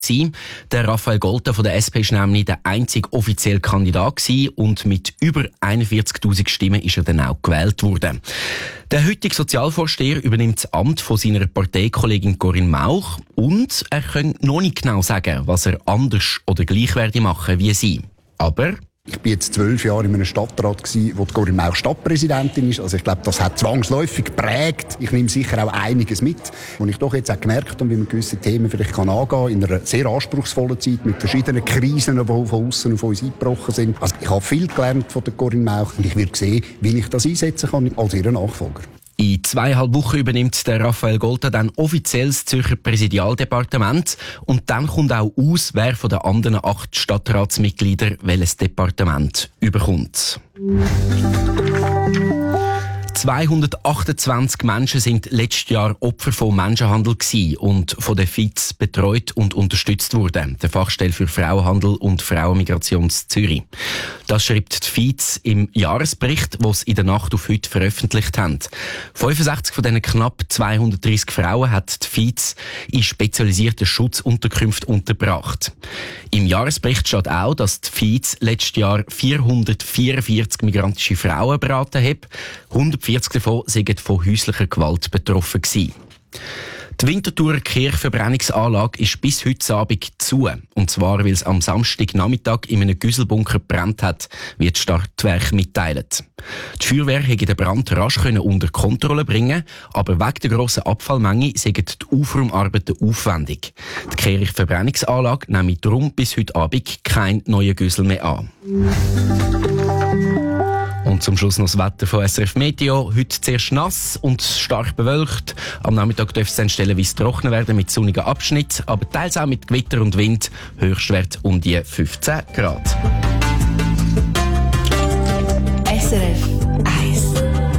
Der Raphael Golter von der SP war nämlich der einzige offizielle Kandidat gewesen und mit über 41'000 Stimmen ist er dann auch gewählt worden. Der heutige Sozialvorsteher übernimmt das Amt von seiner Parteikollegin Corinne Mauch und er kann noch nicht genau sagen, was er anders oder gleich werde machen wie sie. Aber ich bin jetzt 12 Jahre in einem Stadtrat gewesen, wo die Corinne Mauch Stadtpräsidentin ist. Also ich glaube, das hat zwangsläufig geprägt. Ich nehme sicher auch einiges mit, was ich doch jetzt auch gemerkt habe, wie man gewisse Themen vielleicht angehen kann, in einer sehr anspruchsvollen Zeit, mit verschiedenen Krisen, die von außen auf uns eingebrochen sind. Also ich habe viel gelernt von der Corinne Mauch und ich werde sehen, wie ich das einsetzen kann als ihren Nachfolger. In 2,5 Wochen übernimmt der Raphael Golter dann offiziell das Zürcher Präsidialdepartement und dann kommt auch aus, wer von den anderen 8 Stadtratsmitgliedern welches Departement überkommt. 228 Menschen sind letztes Jahr Opfer von Menschenhandel gewesen und von der FIZ betreut und unterstützt worden, der Fachstelle für Frauenhandel und Frauenmigration in Zürich. Das schreibt die FIZ im Jahresbericht, den sie in der Nacht auf heute veröffentlicht haben. 65 von diesen knapp 230 Frauen hat die FIZ in spezialisierten Schutzunterkünften untergebracht. Im Jahresbericht steht auch, dass die FIZ letztes Jahr 444 migrantische Frauen beraten hat. 140 davon sind von häuslicher Gewalt betroffen gewesen. Die Winterthurer Kirchverbrennungsanlage ist bis heute Abend zu. Und zwar, weil es am Samstagnachmittag in einem Güsselbunker gebrannt hat, wie die Stadtwerke mitteilen. Die Feuerwehr konnte den Brand rasch unter Kontrolle bringen, aber wegen der grossen Abfallmenge sind die Aufräumarbeiten aufwendig. Die Kirchverbrennungsanlage nimmt darum bis heute Abend keinen neuen Güssel mehr an. Und zum Schluss noch das Wetter von SRF Meteo. Heute zuerst nass und stark bewölkt. Am Nachmittag dürfte es dann stellenweise trocken werden mit sonnigen Abschnitten, aber teils auch mit Gewitter und Wind. Höchstwert um die 15 Grad. SRF 1.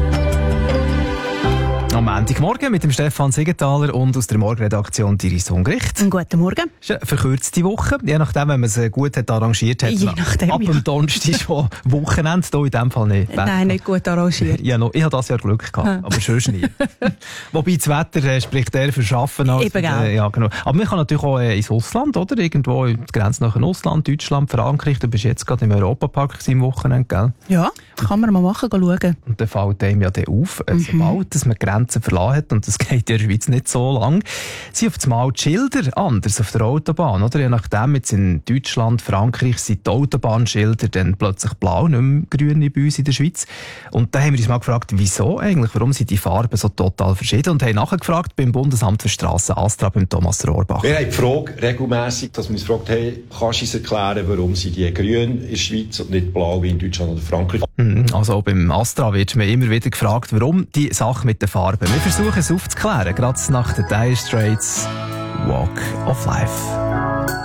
Am Montagmorgen mit dem Stefan Siegenthaler und aus der Morgenredaktion Iris Hungricht. Guten Morgen. Es ist eine verkürzte Woche, je nachdem, wenn man es gut hat arrangiert hat. Je nachdem, ab dem Donnerstag ist schon Wochenende, hier in diesem Fall nicht. Nein, nicht gut arrangiert. Ja, ich habe das Jahr Glück gehabt, aber sonst nicht. Wobei das Wetter spricht eher für Schaffen als eben ja, genau. Aber man kann natürlich auch ins Ausland, oder? Irgendwo in die Grenze nach dem Ausland, Deutschland, Frankreich. Du bist jetzt gerade im Europapark am Wochenende, gell? Ja, kann man mal machen, schauen. Und dann fällt einem ja dann auf, sobald dass man Grenzen verlassen hat, und das geht in der Schweiz nicht so lang, sind auf einmal die Schilder anders auf der Autobahn, oder? Je nachdem, jetzt in Deutschland, Frankreich sind die Autobahnschilder dann plötzlich blau, nicht mehr grün wie bei uns in der Schweiz. Und da haben wir uns mal gefragt, wieso eigentlich? Warum sind die Farben so total verschieden? Und haben nachgefragt beim Bundesamt für Strassen Astra, beim Thomas Rohrbach. Wir haben die Frage regelmässig, dass wir uns gefragt haben, kannst du uns erklären, warum sind die grün in der Schweiz und nicht blau wie in Deutschland oder Frankreich? Also beim Astra wird mir immer wieder gefragt, warum die Sache mit den Farben. Wir versuchen es aufzuklären, gerade nach den Dire Straits Walk of Life.